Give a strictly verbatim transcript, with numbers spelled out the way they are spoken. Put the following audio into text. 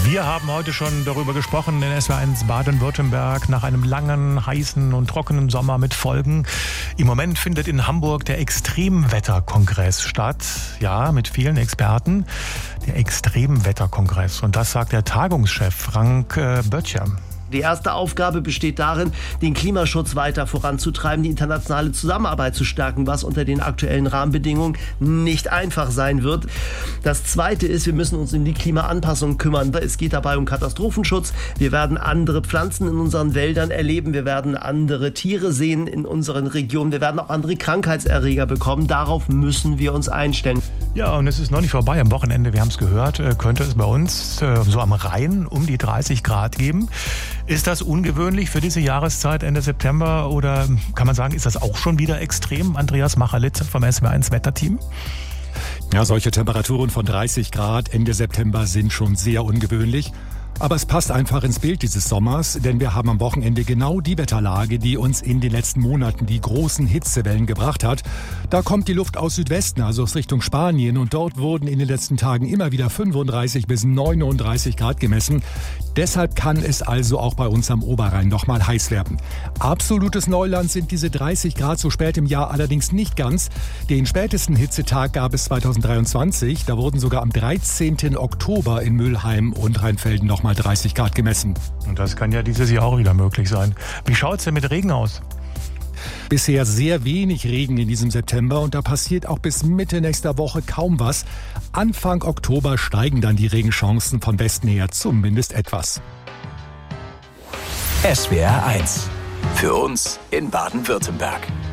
Wir haben heute schon darüber gesprochen in S W R eins Baden-Württemberg nach einem langen, heißen und trockenen Sommer mit Folgen. Im Moment findet in Hamburg der Extremwetterkongress statt. Ja, mit vielen Experten. Der Extremwetterkongress. Und das sagt der Tagungschef Frank äh, Böttcher. Die erste Aufgabe besteht darin, den Klimaschutz weiter voranzutreiben, die internationale Zusammenarbeit zu stärken, was unter den aktuellen Rahmenbedingungen nicht einfach sein wird. Das Zweite ist, wir müssen uns um die Klimaanpassung kümmern. Es geht dabei um Katastrophenschutz. Wir werden andere Pflanzen in unseren Wäldern erleben. Wir werden andere Tiere sehen in unseren Regionen. Wir werden auch andere Krankheitserreger bekommen. Darauf müssen wir uns einstellen. Ja, und es ist noch nicht vorbei. Am Wochenende, wir haben es gehört, könnte es bei uns so am Rhein um die dreißig Grad geben. Ist das ungewöhnlich für diese Jahreszeit Ende September oder kann man sagen, ist das auch schon wieder extrem? Andreas Macherlitz vom S W R eins Wetterteam. Ja, solche Temperaturen von dreißig Grad Ende September sind schon sehr ungewöhnlich. Aber es passt einfach ins Bild dieses Sommers, denn wir haben am Wochenende genau die Wetterlage, die uns in den letzten Monaten die großen Hitzewellen gebracht hat. Da kommt die Luft aus Südwesten, also aus Richtung Spanien, und dort wurden in den letzten Tagen immer wieder fünfunddreißig bis neununddreißig Grad gemessen. Deshalb kann es also auch bei uns am Oberrhein noch mal heiß werden. Absolutes Neuland sind diese dreißig Grad so spät im Jahr allerdings nicht ganz. Den spätesten Hitzetag gab es zweitausenddreiundzwanzig. Da wurden sogar am dreizehnten Oktober in Mülheim und Rheinfelden noch mal dreißig Grad gemessen. Und das kann ja dieses Jahr auch wieder möglich sein. Wie schaut es denn mit Regen aus? Bisher sehr wenig Regen in diesem September und da passiert auch bis Mitte nächster Woche kaum was. Anfang Oktober steigen dann die Regenchancen von Westen her zumindest etwas. S W R eins. Für uns in Baden-Württemberg.